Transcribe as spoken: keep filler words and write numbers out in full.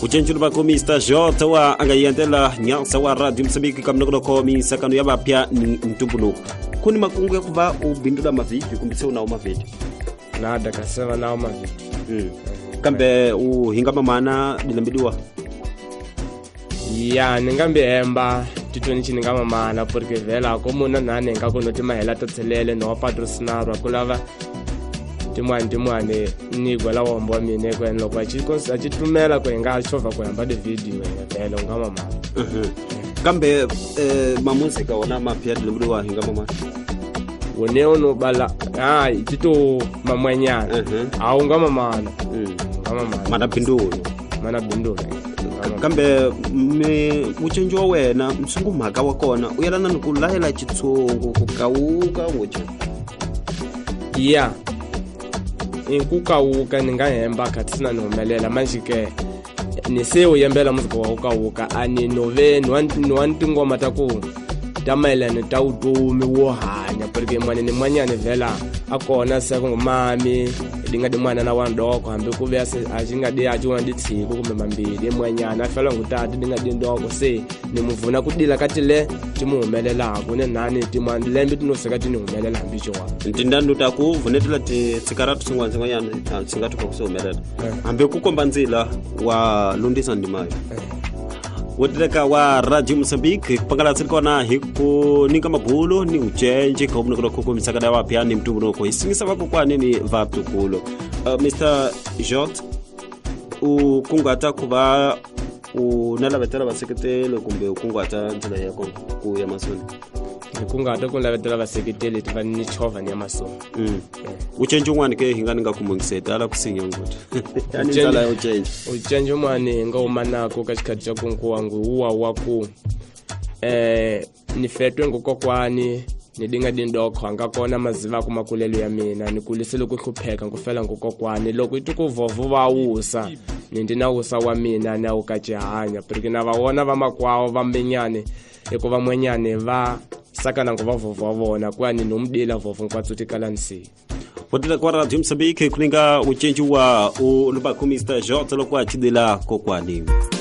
Ujenjulu bako mister Jota wa angayendela nyasa wa Radio Msambiki kamnokolo ko misakano ya bapya ni mtumbunuko. Kuni makungu ya kuva ubindula mavidi kumbitse una umavidi. Nada kasema na umavidi. Mm. Kambe uhingama mana dilambidiwa. Ya ningambe emba titoni chiningama mana porque vela komuna nane ngako noti mahela totselele no patrocinarwa kulava timwani timwani ni gwala wombo mine kwena lokho achikonsa achitumela kwenga chova kwamba de video vela ngama mana. Mhm. Kambe eh mamuzika wona mapya dilambidiwa hingama mana. Woneo no bala ah tito mamwanyana. Mhm. Au ngama mana. Mhm. Ngama mana. Mana bindulo. Mana bindulo. Kambe me uchenjwa wena msungu mhaka wakona uyalana nukulahela chitsongo kukauka ngoje. Yeah. Inkukauka ningahemba katsina nomelela manjike nisewe yembela muzika wa ukauka ani noveni wanti ngoma taku tamayelana tawutumi wo hanya porque mwana ni mwanyane vela akona seko ngomami dingade mwana na wandoko hambe kube ajingade ajuwandi tsiku kumbe mambili mwanyana afela ngutati dingade ndoko se nimuvuna kudila katile timumelela kune nani timwandilembe tinoseka tinumelela hambicho wa ntindandu takuvunetela ti tsikaratu singwanze nganyana singatuka kusomelela hambe kukomba nzila wa lundisa ndimayo. Woteleka wa Radio Msambiki pangala tsilikona hiku ninga mabulo ni ujenje kwa mnukula kuku misakada wapya ni mtumbunuko isingisa wako kwa nini vaptukulo. Uh, mister Jot ukungata kuba unalavetela baseketele kumbe ukungata nzila yako ku ya masoni. Ukungata kunalavetela baseketele tivani chova ni ya masoni. Mm. Ujenje umwane ke hingani nga kumungiseta ala kusinya nguti. Yani nzala ya ujenje. Ujenje umwane nga umanako kachikati cha kunku wangu uwa waku eh nifetwe nguko kwani nidinga dindoko angakona maziva kumakulelo ya mina nikulisele ukuhlupheka ngufela nguko kwani lokho itukuvovu bawusa nindina usa wa mina na ukajahanya porque na vaona va makwawo vambenyane ekuva mwenyane va sakana nguvavovu wabona kwani nomdela vovu kwatsuti kalansi. Wotela kwa Radio Msambiki kuninga ujenje wa ulubako mister Jota lokwa chidela kokwani.